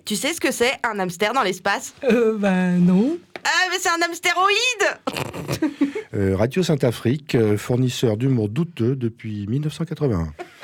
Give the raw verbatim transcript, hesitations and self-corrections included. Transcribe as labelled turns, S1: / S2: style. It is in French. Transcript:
S1: tu sais ce que c'est un hamster dans l'espace ?
S2: Euh, ben non.
S1: Ah, mais c'est un hamstéroïde.
S3: Euh, Radio Sainte-Afrique, euh, fournisseur d'humour douteux depuis mille neuf cent quatre-vingt-un.